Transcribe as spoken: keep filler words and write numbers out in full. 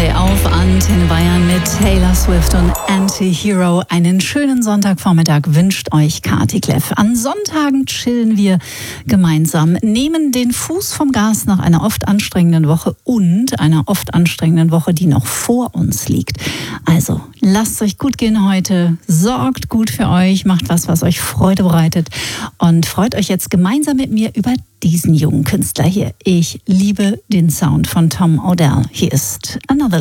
zwei auf Antenne Bayern mit Taylor Swift und Anti-Hero. Einen schönen Sonntagvormittag wünscht euch Kati Kleff. An Sonntagen chillen wir gemeinsam, nehmen den Fuß vom Gas nach einer oft anstrengenden Woche und einer oft anstrengenden Woche, die noch vor uns liegt. Also, lasst euch gut gehen heute, sorgt gut für euch, macht was, was euch Freude bereitet und freut euch jetzt gemeinsam mit mir über diesen jungen Künstler hier. Ich liebe den Sound von Tom Odell. Hier ist Another